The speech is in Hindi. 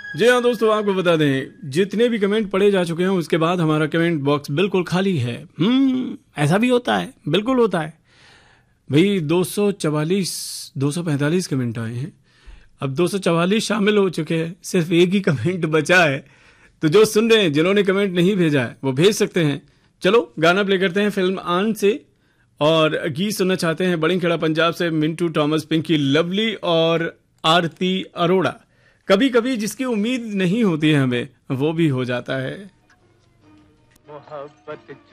जी हाँ दोस्तों, आपको बता दें जितने भी कमेंट पढ़े जा चुके हैं उसके बाद हमारा कमेंट बॉक्स बिल्कुल खाली है। ऐसा भी होता है, बिल्कुल होता है भाई। 244 245 कमेंट आए हैं, अब 244 शामिल हो चुके हैं, सिर्फ एक ही कमेंट बचा है। तो जो सुन रहे हैं, जिन्होंने कमेंट नहीं भेजा है वो भेज सकते हैं। चलो गाना प्ले करते हैं फिल्म आन से, और गीत सुनना चाहते हैं बड़िंगखेड़ा पंजाब से मिंटू टॉमस, पिंकी लवली और आरती अरोड़ा। कभी कभी जिसकी उम्मीद नहीं होती है हमें, वो भी हो जाता है।